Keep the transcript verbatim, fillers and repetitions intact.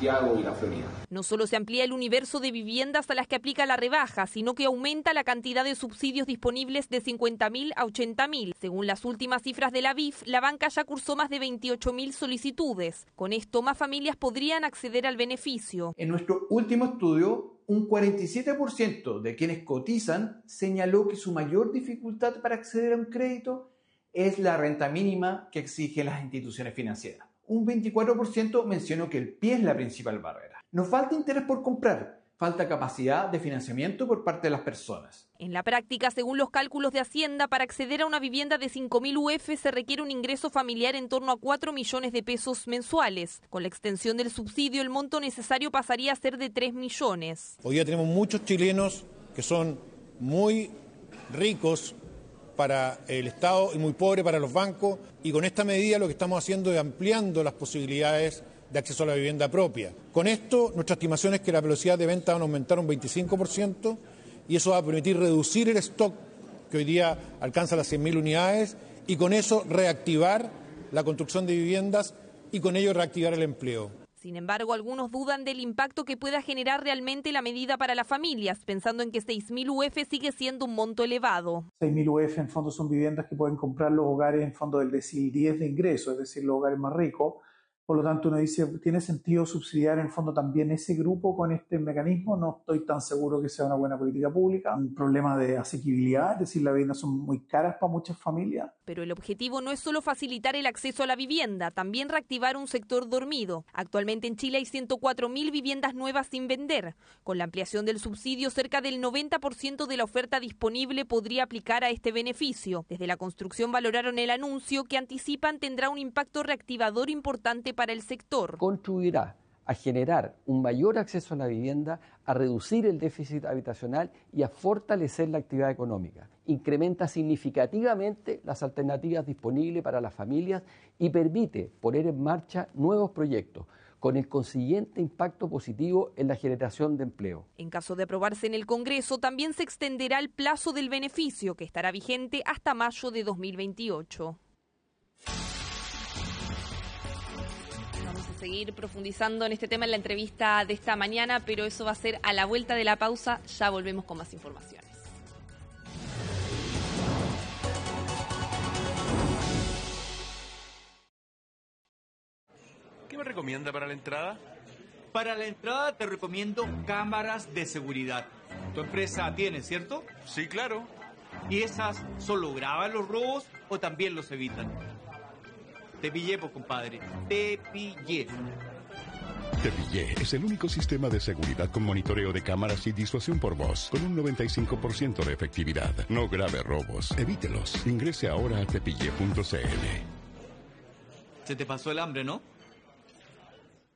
Santiago y la Florida. No solo se amplía el universo de viviendas a las que aplica la rebaja, sino que aumenta la cantidad de subsidios disponibles de cincuenta mil a ochenta mil. Según las últimas cifras de la B I F, la banca ya cursó más de veintiocho mil solicitudes. Con esto, más familias podrían acceder al beneficio. En nuestro último estudio, un cuarenta y siete por ciento de quienes cotizan señaló que su mayor dificultad para acceder a un crédito es la renta mínima que exigen las instituciones financieras. Un veinticuatro por ciento mencionó que el pie es la principal barrera. No falta interés por comprar, falta capacidad de financiamiento por parte de las personas. En la práctica, según los cálculos de Hacienda, para acceder a una vivienda de cinco mil U F se requiere un ingreso familiar en torno a cuatro millones de pesos mensuales. Con la extensión del subsidio, el monto necesario pasaría a ser de tres millones. Hoy día tenemos muchos chilenos que son muy ricos para el Estado y muy pobres para los bancos, y con esta medida lo que estamos haciendo es ampliando las posibilidades de acceso a la vivienda propia. Con esto, nuestra estimación es que la velocidad de venta va a aumentar un veinticinco por ciento y eso va a permitir reducir el stock que hoy día alcanza las cien mil unidades y con eso reactivar la construcción de viviendas y con ello reactivar el empleo. Sin embargo, algunos dudan del impacto que pueda generar realmente la medida para las familias, pensando en que seis mil U F sigue siendo un monto elevado. seis mil U F en fondo son viviendas que pueden comprar los hogares en fondo del decil diez de ingreso, es decir, los hogares más ricos. Por lo tanto, uno dice, ¿tiene sentido subsidiar en fondo también ese grupo con este mecanismo? No estoy tan seguro que sea una buena política pública. Un problema de asequibilidad, es decir, las viviendas son muy caras para muchas familias. Pero el objetivo no es solo facilitar el acceso a la vivienda, también reactivar un sector dormido. Actualmente en Chile hay ciento cuatro mil viviendas nuevas sin vender. Con la ampliación del subsidio, cerca del noventa por ciento de la oferta disponible podría aplicar a este beneficio. Desde la construcción valoraron el anuncio, que anticipan tendrá un impacto reactivador importante para el sector. Contribuirá a generar un mayor acceso a la vivienda, a reducir el déficit habitacional y a fortalecer la actividad económica. Incrementa significativamente las alternativas disponibles para las familias y permite poner en marcha nuevos proyectos, con el consiguiente impacto positivo en la generación de empleo. En caso de aprobarse en el Congreso, también se extenderá el plazo del beneficio, que estará vigente hasta mayo de dos mil veintiocho. Seguir profundizando en este tema en la entrevista de esta mañana, pero eso va a ser a la vuelta de la pausa. Ya volvemos con más informaciones. ¿Qué me recomienda para la entrada? Para la entrada te recomiendo cámaras de seguridad. Tu empresa tiene, ¿cierto? Sí, claro. ¿Y esas solo graban los robos o también los evitan? Te pillé, pues, compadre. Te pillé. Te pillé es el único sistema de seguridad con monitoreo de cámaras y disuasión por voz, con un noventa y cinco por ciento de efectividad. No grave robos. Evítelos. Ingrese ahora a tepillé punto c l. Se te pasó el hambre, ¿no?